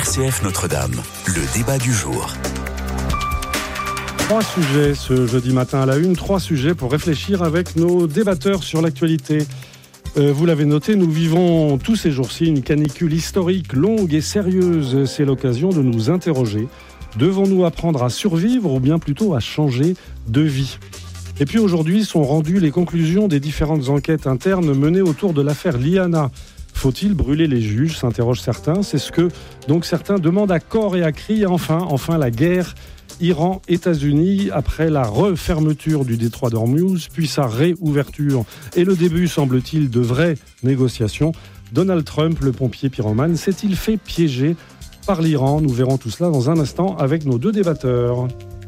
RCF Notre-Dame, le débat du jour. 3 sujets ce jeudi matin à la une, 3 sujets pour réfléchir avec nos débatteurs sur l'actualité. Vous l'avez noté, nous vivons tous ces jours-ci une canicule historique, longue et sérieuse. C'est l'occasion de nous interroger. Devons-nous apprendre à survivre ou bien plutôt à changer de vie ? Et puis aujourd'hui sont rendues les conclusions des différentes enquêtes internes menées autour de l'affaire Liana. Faut-il brûler les juges, s'interrogent certains. C'est ce que donc certains demandent à corps et à cri. Enfin la guerre Iran-États-Unis après la refermeture du détroit d'Ormuz, puis sa réouverture et le début, semble-t-il, de vraies négociations. Donald Trump, le pompier pyromane, s'est-il fait piéger par l'Iran ? Nous verrons tout cela dans un instant avec nos 2 débatteurs.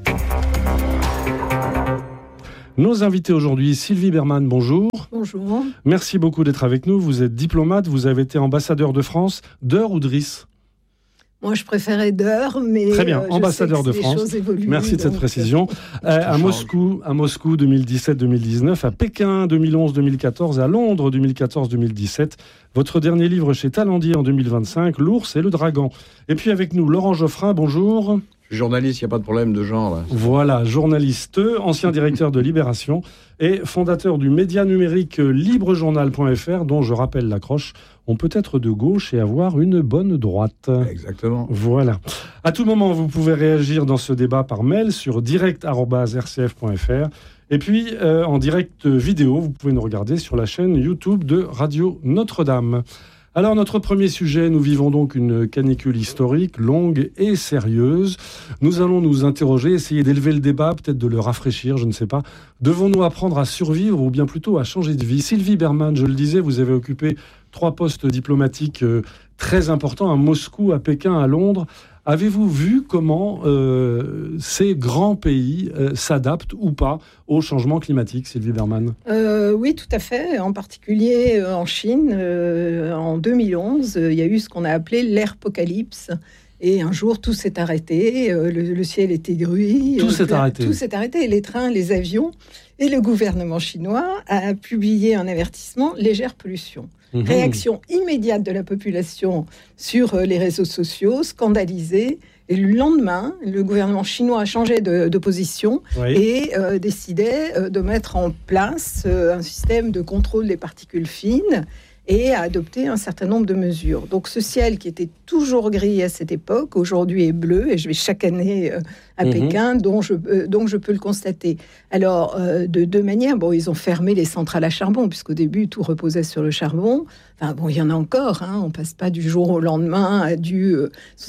Nos invités aujourd'hui, Sylvie Berman, bonjour. Bonjour. Merci beaucoup d'être avec nous. Vous êtes diplomate, vous avez été ambassadeur de France, d'Eur ou d'Riss ? Moi, je préférais d'Eur, mais très bien, ambassadeur de France. Merci de cette précision. À Moscou 2017-2019, à Pékin 2011-2014, à Londres 2014-2017. Votre dernier livre chez Talendier en 2025, L'ours et le dragon. Et puis avec nous, Laurent Geoffrin, bonjour. Je suis journaliste, il n'y a pas de problème de genre là. Voilà, journaliste, ancien directeur de Libération et fondateur du média numérique librejournal.fr, dont je rappelle l'accroche, on peut être de gauche et avoir une bonne droite. Exactement. Voilà. À tout moment, vous pouvez réagir dans ce débat par mail sur direct@rcf.fr. Et puis, en direct vidéo, vous pouvez nous regarder sur la chaîne YouTube de Radio Notre-Dame. Alors, notre premier sujet, nous vivons donc une canicule historique, longue et sérieuse. Nous allons nous interroger, essayer d'élever le débat, peut-être de le rafraîchir, je ne sais pas. Devons-nous apprendre à survivre ou bien plutôt à changer de vie ? Sylvie Berman, je le disais, vous avez occupé 3 postes diplomatiques très importants à Moscou, à Pékin, à Londres. Avez-vous vu comment ces grands pays s'adaptent ou pas au changement climatique, Sylvie Berman ? Oui, tout à fait. En particulier en Chine, en 2011, il y a eu ce qu'on a appelé l'Airpocalypse. Et un jour, tout s'est arrêté, le ciel était gris. Tout s'est arrêté. Tout s'est arrêté, les trains, les avions. Et le gouvernement chinois a publié un avertissement, légère pollution. Réaction immédiate de la population sur les réseaux sociaux, scandalisée. Et le lendemain, le gouvernement chinois a changé de position et décidait de mettre en place un système de contrôle des particules fines et a adopté un certain nombre de mesures. Donc ce ciel qui était toujours gris à cette époque, aujourd'hui est bleu, et je vais chaque année à Pékin, donc je peux le constater. Alors, de 2 manières, ils ont fermé les centrales à charbon, puisqu'au début, tout reposait sur le charbon. Il y en a encore, on passe pas du jour au lendemain à du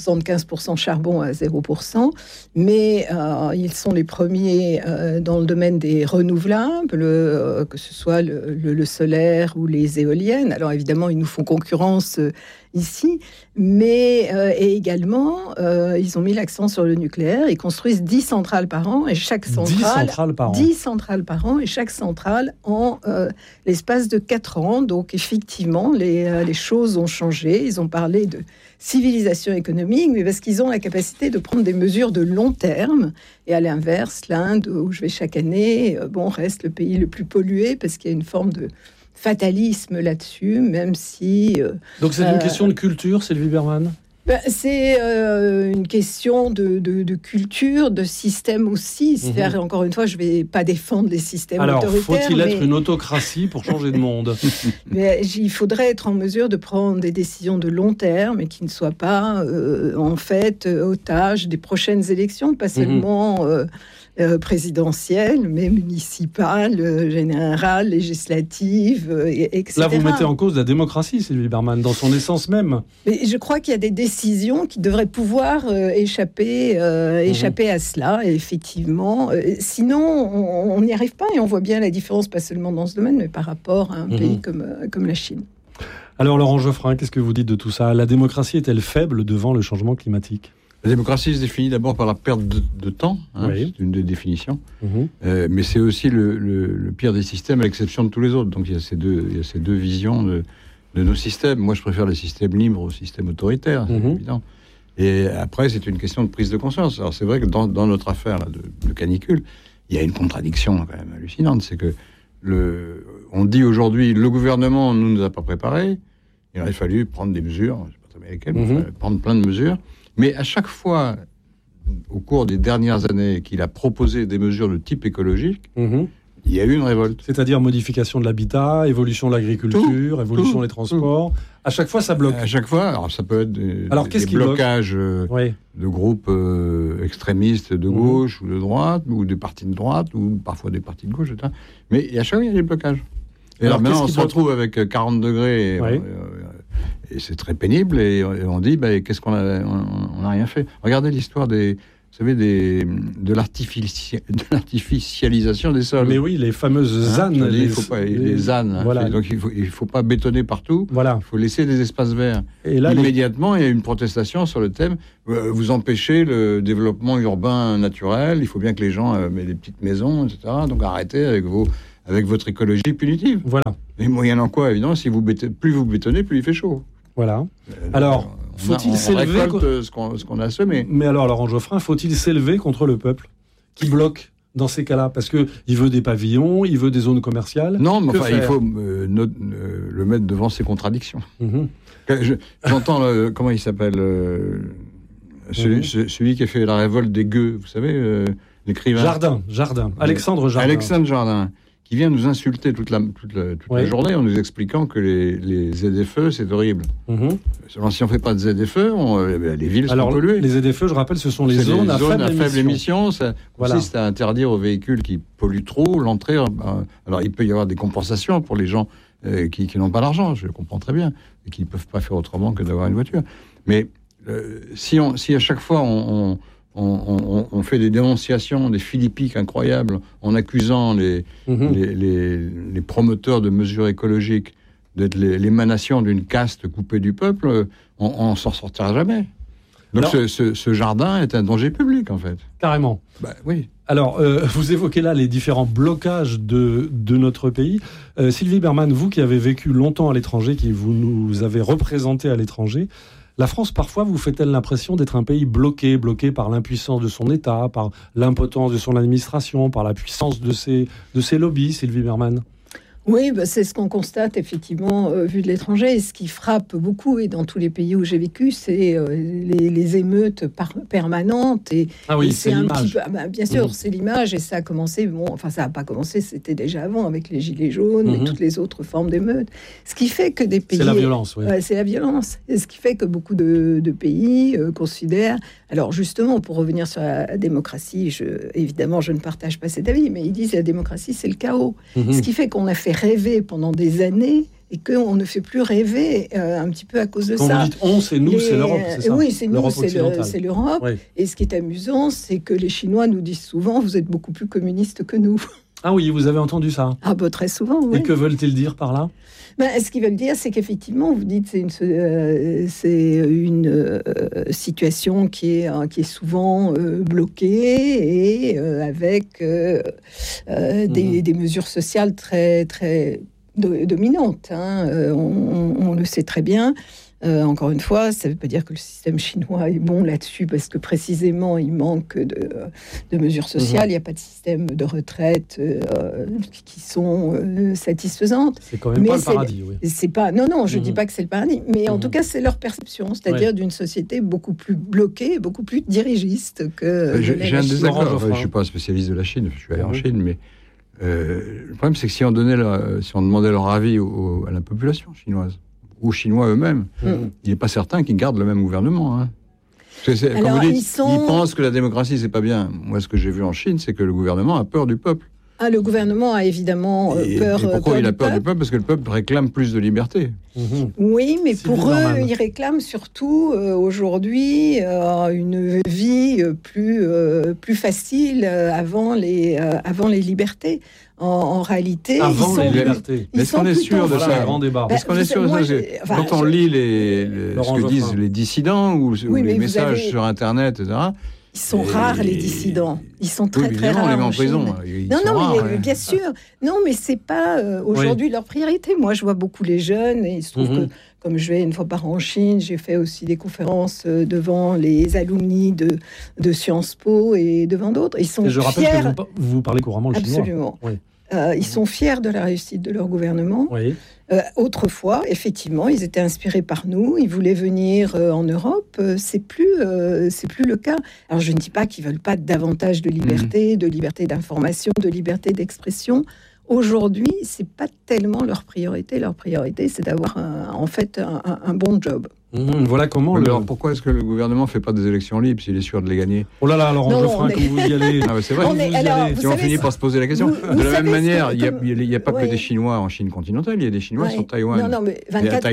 75% charbon à 0%, mais ils sont les premiers dans le domaine des renouvelables, que ce soit le solaire ou les éoliennes. Alors évidemment, ils nous font concurrence ici, mais et également, ils ont mis l'accent sur le nucléaire. Ils construisent 10 centrales par an, et chaque centrale... 10 centrales par an, et chaque centrale en l'espace de 4 ans. Donc effectivement, les choses ont changé. Ils ont parlé de civilisation économique, mais parce qu'ils ont la capacité de prendre des mesures de long terme. Et à l'inverse, l'Inde, où je vais chaque année, reste le pays le plus pollué, parce qu'il y a une forme de fatalisme là-dessus, même si... Donc c'est une question de culture, Sylvie Berman ? C'est une question de culture, de système aussi. C'est-à-dire, encore une fois, je ne vais pas défendre les systèmes autoritaires. Alors, faut-il être une autocratie pour changer de monde ? Mais il faudrait être en mesure de prendre des décisions de long terme et qui ne soient pas, en fait, otages des prochaines élections, pas seulement... présidentielle, mais municipale, générale, législative, etc. Là, vous mettez en cause la démocratie, Sylvie Berman, dans son essence même. Mais je crois qu'il y a des décisions qui devraient pouvoir échapper à cela, et effectivement. Sinon, on n'y arrive pas, et on voit bien la différence, pas seulement dans ce domaine, mais par rapport à un pays comme la Chine. Alors, Laurent Geoffrin, qu'est-ce que vous dites de tout ça ? La démocratie est-elle faible devant le changement climatique ? La démocratie se définit d'abord par la perte de temps, c'est une des définitions, mais c'est aussi le pire des systèmes à l'exception de tous les autres. Donc il y a ces deux visions de nos systèmes. Moi je préfère les systèmes libres aux systèmes autoritaires, c'est évident. Et après c'est une question de prise de conscience. Alors c'est vrai que dans notre affaire là, de canicule, il y a une contradiction quand même hallucinante, c'est que on dit aujourd'hui le gouvernement ne nous a pas préparés, il aurait fallu prendre des mesures avec lesquelles il faut prendre plein de mesures. Mais à chaque fois, au cours des dernières années, qu'il a proposé des mesures de type écologique, il y a eu une révolte. C'est-à-dire modification de l'habitat, évolution de l'agriculture, évolution des transports. À chaque fois, ça bloque. À chaque fois, alors ça peut être des blocages de groupes extrémistes de gauche ou de droite, ou des partis de droite, ou parfois des partis de gauche, etc. Mais à chaque fois, il y a des blocages. Et alors maintenant, on se retrouve avec 40 degrés, et c'est très pénible, et on dit, qu'est-ce qu'on a, on n'a rien fait. Regardez l'histoire vous savez, de l'artificialisation des sols. Mais oui, les fameuses ZAN. Les ZAN. Voilà. Donc il faut pas bétonner partout. Voilà. Il faut laisser des espaces verts. Et là, immédiatement, il y a une protestation sur le thème vous empêchez le développement urbain naturel. Il faut bien que les gens aient des petites maisons, etc. Donc arrêtez avec votre écologie punitive. Voilà. Et moyennant quoi, évidemment, plus vous bétonnez, plus il fait chaud. Voilà. Alors, faut-il s'élever ce qu'on a semé. Mais alors, Laurent Geoffrin, faut-il s'élever contre le peuple qui bloque dans ces cas-là? Parce qu'il veut des pavillons, il veut des zones commerciales. Non, mais il faut le mettre devant ses contradictions. J'entends, comment il s'appelle celui qui a fait la révolte des gueux, vous savez, l'écrivain. Jardin. Alexandre Jardin. Qui vient nous insulter toute la journée en nous expliquant que les ZFE, c'est horrible. Selon, si on ne fait pas de ZFE, les villes sont polluées. Les ZFE, je rappelle, ce sont les zones à faible émission. Ça consiste à interdire aux véhicules qui polluent trop l'entrée. Alors, il peut y avoir des compensations pour les gens qui n'ont pas l'argent, je comprends très bien, et qui ne peuvent pas faire autrement que d'avoir une voiture. Mais si à chaque fois on fait des dénonciations, des philippiques incroyables, en accusant les promoteurs de mesures écologiques d'être l'émanation d'une caste coupée du peuple, on s'en sortira jamais. Donc ce jardin est un danger public, en fait. Carrément. Oui. Alors, vous évoquez là les différents blocages de notre pays. Sylvie Berman, vous qui avez vécu longtemps à l'étranger, qui vous nous avez représenté à l'étranger, la France, parfois, vous fait-elle l'impression d'être un pays bloqué par l'impuissance de son État, par l'impotence de son administration, par la puissance de ses lobbies, Sylvie Berman? Oui, c'est ce qu'on constate effectivement vu de l'étranger. Et ce qui frappe beaucoup, et dans tous les pays où j'ai vécu, c'est les émeutes permanentes. Et c'est l'image. Petit peu, bien sûr, c'est l'image. Et ça a commencé, ça n'a pas commencé, c'était déjà avant, avec les Gilets jaunes et toutes les autres formes d'émeutes. Ce qui fait que des pays... C'est la violence, oui. C'est la violence. Et ce qui fait que beaucoup de pays considèrent... Alors justement, pour revenir sur la démocratie, évidemment, je ne partage pas cet avis, mais ils disent que la démocratie, c'est le chaos. Ce qui fait qu'on a fait rêver pendant des années et qu'on ne fait plus rêver un petit peu à cause de ça. Quand vous dites on, c'est nous, c'est l'Europe, c'est ça? Oui, c'est nous, c'est l'Europe. Oui. Et ce qui est amusant, c'est que les Chinois nous disent souvent, vous êtes beaucoup plus communistes que nous. Ah oui, vous avez entendu ça? Très souvent, oui. Et que veulent-ils dire par là? Ce qu'ils veulent dire, c'est qu'effectivement, vous dites, c'est une situation qui est souvent bloquée et avec des mesures sociales très, très dominantes. On le sait très bien. Encore une fois, ça ne veut pas dire que le système chinois est bon là-dessus, parce que précisément, il manque de mesures sociales. Il n'y a pas de système de retraite qui sont satisfaisantes. C'est quand même pas le paradis, oui. C'est pas, non, je ne dis pas que c'est le paradis, mais en tout cas, c'est leur perception, c'est-à-dire d'une société beaucoup plus bloquée, beaucoup plus dirigiste que j'ai un désaccord. Je ne suis pas spécialiste de la Chine, je suis allé en Chine, mais le problème, c'est que si on demandait leur avis à la population chinoise, ou Chinois eux-mêmes, il n'est pas certain qu'ils gardent le même gouvernement. Comme vous dites, ils pensent que la démocratie, c'est pas bien. Moi, ce que j'ai vu en Chine, c'est que le gouvernement a peur du peuple. Le gouvernement a évidemment peur. Et pourquoi il a peur du peuple? Parce que le peuple réclame plus de liberté. Oui, mais pour eux, ils réclament surtout aujourd'hui une vie plus facile avant les libertés. En réalité, les libertés. Est-ce qu'on est sûr de ça? Grand débat. Est-ce qu'on est sûr de ça? Quand on lit ce que disent les dissidents ou les messages sur Internet, etc. Ils sont rares, les dissidents. Ils sont très, très rares. On les met en prison. Bien sûr. Non, mais c'est pas aujourd'hui leur priorité. Moi, je vois beaucoup les jeunes et il se trouve que, comme je vais une fois par an en Chine, j'ai fait aussi des conférences devant les alumni de Sciences Po et devant d'autres. Ils sont et je rappelle que vous parlez couramment le chinois. Absolument. Oui. Ils sont fiers de la réussite de leur gouvernement. Oui. Autrefois, effectivement, ils étaient inspirés par nous. Ils voulaient venir en Europe. C'est plus le cas. Alors, je ne dis pas qu'ils veulent pas davantage de liberté d'information, de liberté d'expression. Aujourd'hui, c'est pas tellement leur priorité. Leur priorité, c'est d'avoir un bon job. Voilà comment. Alors pourquoi est-ce que le gouvernement fait pas des élections libres s'il est sûr de les gagner? Oh là là, Laurent Geoffrin, comme vous y allez. Ah, c'est vrai. On finit par se poser la question. De la même manière, il n'y a pas que des Chinois en Chine continentale, il y a des Chinois sur Taïwan. Non, mais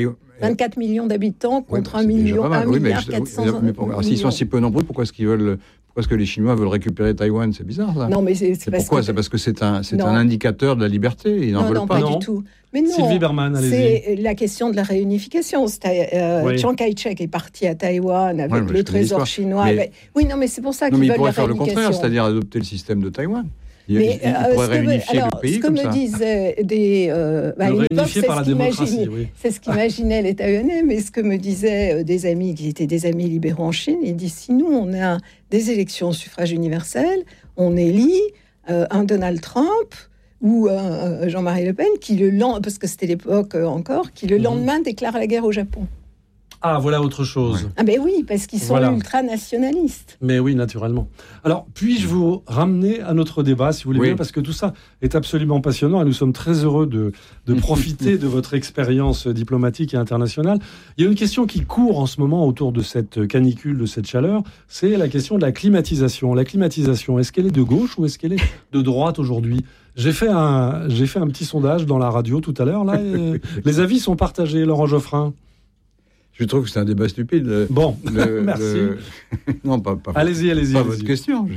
24 millions d'habitants contre 1 milliard 400 millions. S'ils sont si peu nombreux, pourquoi est-ce que les Chinois veulent récupérer Taïwan? C'est bizarre, ça. Non, mais c'est pourquoi? C'est parce que c'est un indicateur de la liberté. Ils n'en veulent pas. Non, pas du tout. Mais non, Sylvie Berman, allez-y. C'est la question de la réunification. Chiang Kai-shek est parti à Taïwan avec le trésor chinois. Oui, non, mais c'est pour ça qu'ils veulent la réunification. Mais ils pourraient faire le contraire, c'est-à-dire adopter le système de Taïwan. Il pourrait réunifier le pays comme ça. Ce que me disaient réunifier par la démocratie, oui. C'est ce qu'imaginaient les Taïwanais, mais ce que me disaient des amis qui étaient des amis libéraux en Chine, ils disent, si nous, on a des élections au suffrage universel, on élit un Donald Trump ou Jean-Marie Le Pen, parce que c'était l'époque encore, qui le lendemain déclare la guerre au Japon. Ah, voilà autre chose. Ouais. Ah ben oui, parce qu'ils sont ultra-nationalistes. Mais oui, naturellement. Alors, puis-je vous ramener à notre débat, si vous voulez bien, parce que tout ça est absolument passionnant et nous sommes très heureux de profiter de votre expérience diplomatique et internationale. Il y a une question qui court en ce moment autour de cette canicule, de cette chaleur, c'est la question de la climatisation. La climatisation, est-ce qu'elle est de gauche ou est-ce qu'elle est de droite aujourd'hui ? J'ai fait un petit sondage dans la radio tout à l'heure. Là, les avis sont partagés, Laurent Geoffrin. Je trouve que c'est un débat stupide. Bon, merci. Non, pas allez-y. Pas votre question.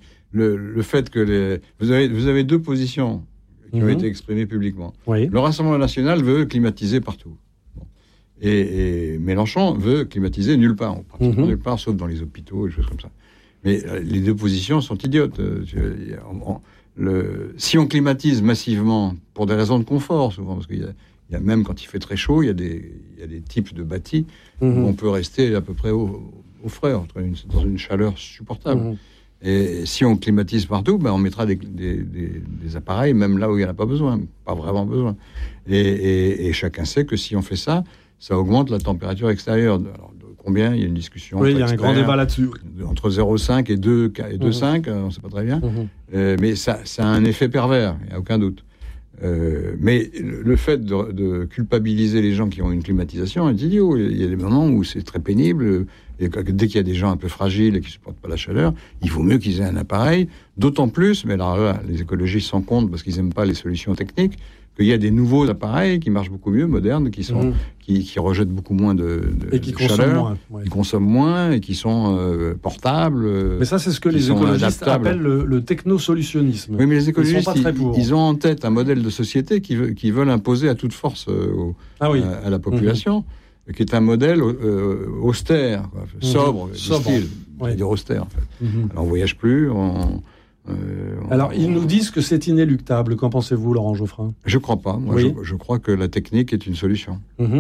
Le fait que vous avez deux positions qui ont été exprimées publiquement. Oui. Le Rassemblement national veut climatiser partout. Bon. Et Mélenchon veut climatiser nulle part. Pratiquement nulle part, sauf dans les hôpitaux et des choses comme ça. Mais les deux positions sont idiotes. Si on climatise massivement pour des raisons de confort, souvent, parce qu'il y a même quand il fait très chaud, il y a des types de bâtis où on peut rester à peu près au frais, dans une chaleur supportable. Et si on climatise partout, on mettra des appareils, même là où il n'y en a pas besoin, pas vraiment besoin. Et chacun sait que si on fait ça, ça augmente la température extérieure. Alors, combien? Il y a une discussion. Oui, il y a un grand débat là-dessus. Entre 0,5 et 2,5, on ne sait pas très bien. Mais ça a un effet pervers, il n'y a aucun doute. Mais le fait de culpabiliser les gens qui ont une climatisation est idiot. Il y a des moments où c'est très pénible. Et dès qu'il y a des gens un peu fragiles et qui ne supportent pas la chaleur, il vaut mieux qu'ils aient un appareil. D'autant plus, mais alors là, les écologistes s'en comptent parce qu'ils n'aiment pas les solutions techniques, qu'il y a des nouveaux appareils qui marchent beaucoup mieux, modernes, qui rejettent beaucoup moins de chaleur, qui consomment moins et qui sont portables. Mais ça, c'est ce que les écologistes appellent le technosolutionnisme. Oui, mais les écologistes, ils ont en tête un modèle de société qu'ils veulent imposer à toute force à la population, qui est un modèle austère, sobre, style, c'est-à-dire austère, en fait. Alors, on ne voyage plus, Alors, ils nous disent que c'est inéluctable. Qu'en pensez-vous, Laurent Geoffrin ? Je ne crois pas. Moi, je crois que la technique est une solution.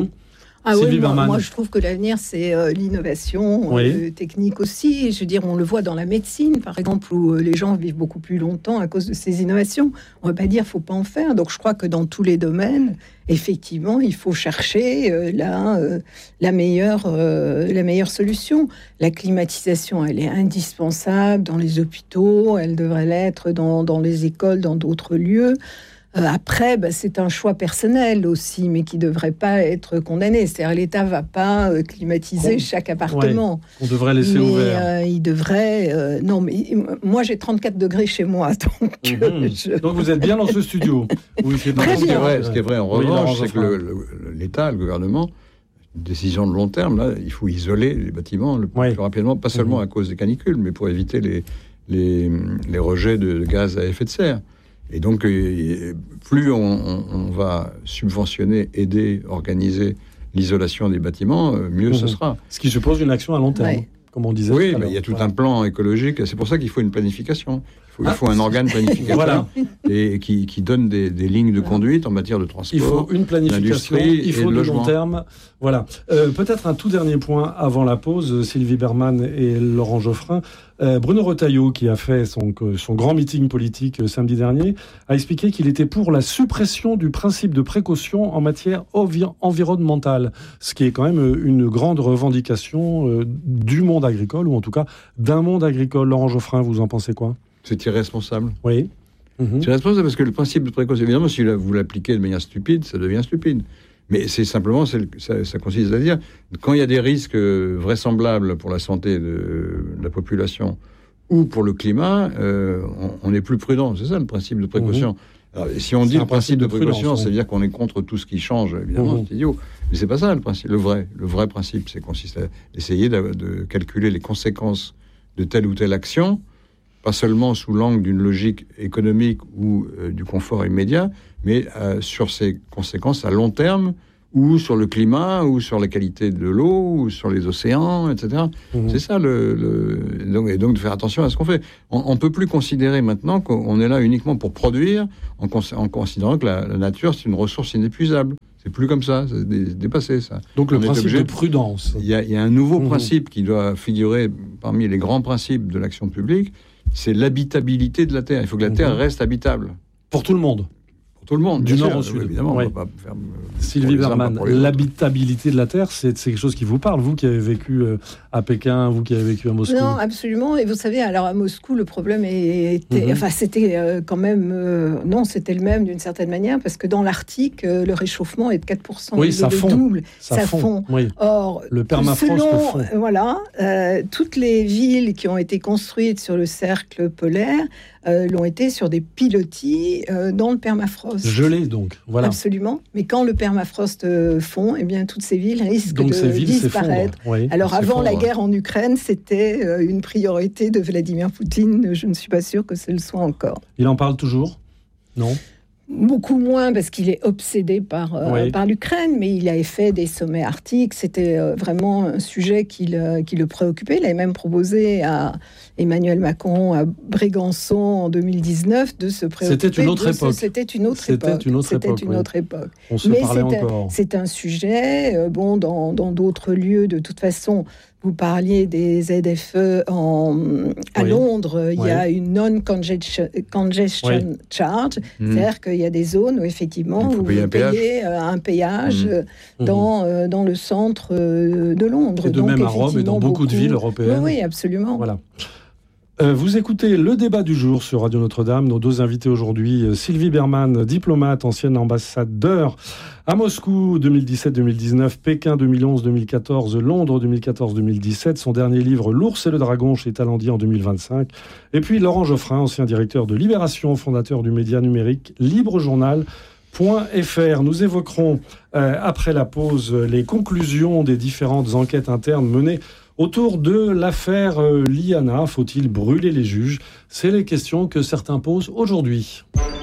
Moi, je trouve que l'avenir, c'est l'innovation technique aussi. Je veux dire, on le voit dans la médecine, par exemple, où les gens vivent beaucoup plus longtemps à cause de ces innovations. On ne va pas dire qu'il ne faut pas en faire. Donc, je crois que dans tous les domaines, effectivement, il faut chercher la meilleure solution. La climatisation, elle est indispensable dans les hôpitaux, elle devrait l'être dans les écoles, dans d'autres lieux. Après, c'est un choix personnel aussi, mais qui ne devrait pas être condamné. C'est-à-dire l'État ne va pas climatiser chaque appartement. On devrait laisser ouvert. Il devrait... non, mais moi, j'ai 34 degrés chez moi. Donc, donc vous êtes bien dans ce studio. Ce qui est vrai, en revanche, c'est que l'État, le gouvernement, une décision de long terme, là, il faut isoler les bâtiments le plus rapidement, pas seulement à cause des canicules, mais pour éviter les rejets de gaz à effet de serre. Et donc, plus on va subventionner, aider, organiser l'isolation des bâtiments, mieux ce sera. Ce qui suppose une action à long terme, comme on disait. Oui, mais il y a tout un plan écologique. C'est pour ça qu'il faut une planification. Il faut un organe planificateur et qui donne des lignes de conduite en matière de transport. Il faut une planification, il faut du long terme. Voilà. Peut-être un tout dernier point avant la pause, Sylvie Bermann et Laurent Geoffrin. Bruno Retailleau, qui a fait son grand meeting politique samedi dernier, a expliqué qu'il était pour la suppression du principe de précaution en matière environnementale, ce qui est quand même une grande revendication du monde agricole, ou en tout cas d'un monde agricole. Laurent Geoffrin, vous en pensez quoi ? C'est irresponsable. Oui. C'est irresponsable parce que le principe de précaution, évidemment, si vous l'appliquez de manière stupide, ça devient stupide. Mais c'est simplement, ça consiste à dire, quand il y a des risques vraisemblables pour la santé de la population ou pour le climat, on est plus prudent. C'est ça le principe de précaution. Alors, si on dit le principe de précaution, ça veut dire qu'on est contre tout ce qui change, évidemment, c'est idiot. Mais c'est pas ça le principe. Le vrai principe, c'est consiste à essayer de calculer les conséquences de telle ou telle action, pas seulement sous l'angle d'une logique économique ou du confort immédiat, mais sur ses conséquences à long terme, ou sur le climat, ou sur la qualité de l'eau, ou sur les océans, etc. C'est ça, et donc de faire attention à ce qu'on fait. On ne peut plus considérer maintenant qu'on est là uniquement pour produire, en considérant que la nature, c'est une ressource inépuisable. C'est plus comme ça, c'est dépassé, ça. Donc le principe de prudence. Il y a un nouveau principe qui doit figurer parmi les grands principes de l'action publique, c'est l'habitabilité de la Terre. Il faut que la Terre reste habitable. Pour tout le monde. Pour tout le monde. Du nord au sud. Évidemment, on ne va pas faire... Sylvie Bermann, l'habitabilité de la Terre, c'est quelque chose qui vous parle, vous qui avez vécu à Pékin, vous qui avez vécu à Moscou. Non, absolument. Et vous savez, alors à Moscou, le problème était... Enfin, c'était quand même... non, c'était le même d'une certaine manière, parce que dans l'Arctique, le réchauffement est de 4%. Oui, ça fond. Double. Ça fond. Oui. Or, le permafrost fond. Voilà, toutes les villes qui ont été construites sur le cercle polaire l'ont été sur des pilotis dans le permafrost. Gelé, donc. Voilà. Absolument. Mais quand le permafrost fond, eh bien, toutes ces villes risquent de disparaître. Oui, alors, avant la guerre en Ukraine, c'était une priorité de Vladimir Poutine. Je ne suis pas sûre que ce le soit encore. Il en parle toujours ? Non ? Beaucoup moins parce qu'il est obsédé par l'Ukraine, mais il avait fait des sommets arctiques. C'était vraiment un sujet qui le préoccupait. Il avait même proposé à Emmanuel Macron à Brégançon en 2019 de se préoccuper. C'était une autre époque. C'était une autre époque. On se parlait encore. C'est un sujet, dans d'autres lieux, de toute façon. Vous parliez des ZFE à Londres, il y a une non-congestion charge, c'est-à-dire qu'il y a des zones où effectivement vous payez un péage dans le centre de Londres. Et de même à Rome et dans beaucoup de villes européennes. Oui, absolument. Voilà. Vous écoutez le débat du jour sur Radio Notre-Dame. Nos deux invités aujourd'hui, Sylvie Bermann, diplomate, ancienne ambassadeur à Moscou 2017-2019, Pékin 2011-2014, Londres 2014-2017. Son dernier livre, L'ours et le dragon, chez Talendier en 2025. Et puis Laurent Geoffrin, ancien directeur de Libération, fondateur du média numérique LibreJournal.fr. Nous évoquerons après la pause les conclusions des différentes enquêtes internes menées autour de l'affaire Liana. Faut-il brûler les juges ? C'est les questions que certains posent aujourd'hui.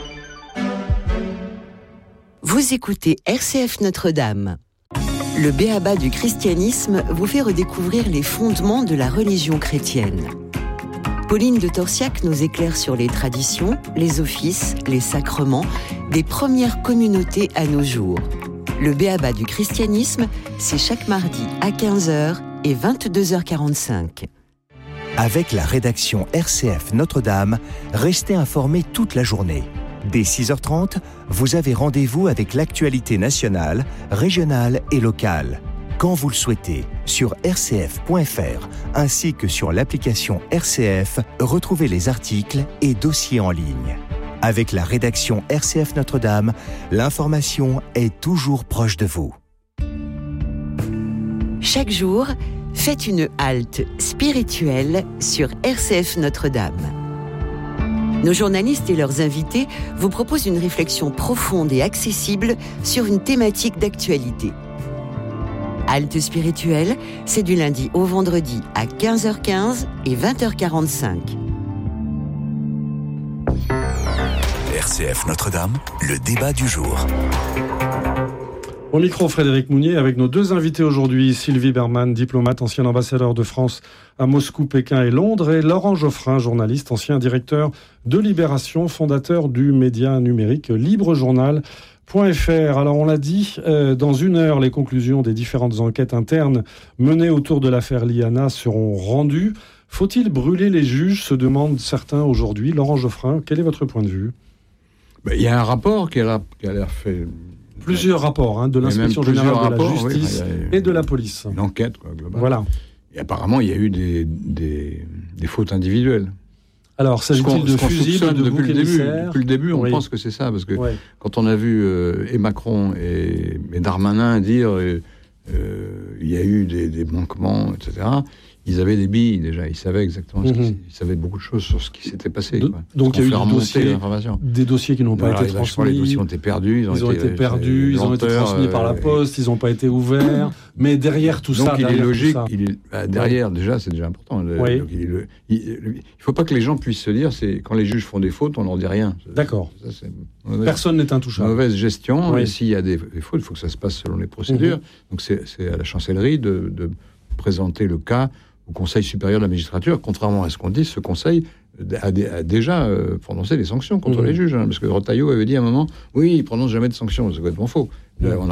Vous écoutez RCF Notre-Dame. Le b.a.-ba du christianisme vous fait redécouvrir les fondements de la religion chrétienne. Pauline de Torsiac nous éclaire sur les traditions, les offices, les sacrements des premières communautés à nos jours. Le b.a.-ba du christianisme, c'est chaque mardi à 15h et 22h45. Avec la rédaction RCF Notre-Dame, restez informés toute la journée. Dès 6h30, vous avez rendez-vous avec l'actualité nationale, régionale et locale. Quand vous le souhaitez, sur rcf.fr, ainsi que sur l'application RCF, retrouvez les articles et dossiers en ligne. Avec la rédaction RCF Notre-Dame, l'information est toujours proche de vous. Chaque jour, faites une halte spirituelle sur RCF Notre-Dame. Nos journalistes et leurs invités vous proposent une réflexion profonde et accessible sur une thématique d'actualité. Halte spirituelle, c'est du lundi au vendredi à 15h15 et 20h45. RCF Notre-Dame, le débat du jour. Au micro, Frédéric Mounier, avec nos deux invités aujourd'hui, Sylvie Bermann, diplomate, ancien ambassadeur de France à Moscou, Pékin et Londres, et Laurent Geoffrin, journaliste, ancien directeur de Libération, fondateur du média numérique LibreJournal.fr. Alors on l'a dit, dans 1 heure, les conclusions des différentes enquêtes internes menées autour de l'affaire Liana seront rendues. Faut-il brûler les juges, se demandent certains aujourd'hui. Laurent Geoffrin, quel est votre point de vue ? Il y a un rapport qui a l'air fait... Plusieurs rapports, de l'inspection générale de la justice et de la police. Une enquête, globale. Voilà. Et apparemment, il y a eu des fautes individuelles. Alors, s'agit-il de fusibles, de boucs émissaires ? Depuis le début, on pense que c'est ça, parce que quand on a vu et Macron et Darmanin dire il y a eu des manquements, etc., ils avaient des billes déjà, ils savaient exactement ils savaient beaucoup de choses sur ce qui s'était passé. Donc il y a eu des dossiers qui n'ont pas été transmis. Les dossiers ont été perdus. Ils ont été perdus, ils ont été transmis par la poste, ils n'ont pas été ouverts. Mais derrière tout ça... Donc il est logique, derrière déjà, c'est déjà important. Il ne faut pas que les gens puissent se dire, quand les juges font des fautes, on n'en dit rien. D'accord. Personne n'est intouchable. Mauvaise gestion, et s'il y a des fautes, il faut que ça se passe selon les procédures. Donc c'est à la chancellerie de présenter le cas au Conseil supérieur de la magistrature. Contrairement à ce qu'on dit, ce Conseil a déjà prononcé des sanctions contre les juges. Parce que Retailleau avait dit à un moment, oui, il ne prononce jamais de sanctions. C'est complètement faux. On